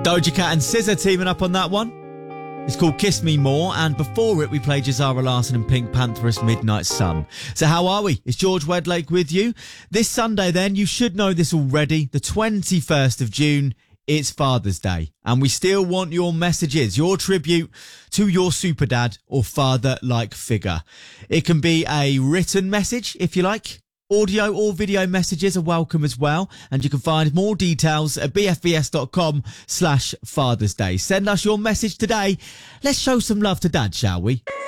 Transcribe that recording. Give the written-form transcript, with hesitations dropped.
Doja Cat and SZA teaming up on that one. It's called Kiss Me More, and before it we played Jazara Larson and Pink Pantheress Midnight Sun. So how are we? It's George Wedlake with you. This Sunday then, you should know this already, the 21st of June, it's Father's Day. And we still want your messages, your tribute to your super dad or father-like figure. It can be a written message, if you like. Audio or video messages are welcome as well, and you can find more details at bfbs.com/Father's Day. Send us your message today. Let's show some love to Dad, shall we?